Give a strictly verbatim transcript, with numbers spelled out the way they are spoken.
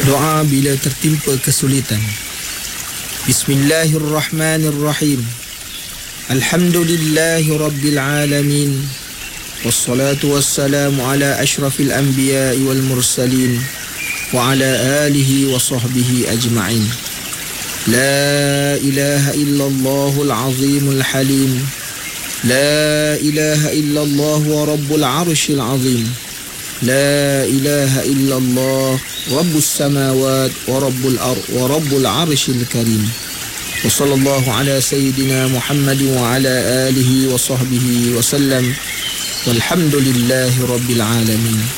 Doa bila tertimpa kesulitan. Bismillahirrahmanirrahim. Alhamdulillahi rabbil alamin. Wassalatu wassalamu ala ashrafil anbiya'i wal mursalin wa ala alihi wa sahbihi ajma'in. La ilaha illallahul azimul halim. La ilaha illallah wa rabbul arshil azim. La ilaha illallah rabbus samawat wa rabbul ar wa rabbul arshil karim. Wa sallallahu ala sayyidina Muhammad wa ala alihi wa sahbihi wa sallam. Walhamdulillahi rabbil alamin.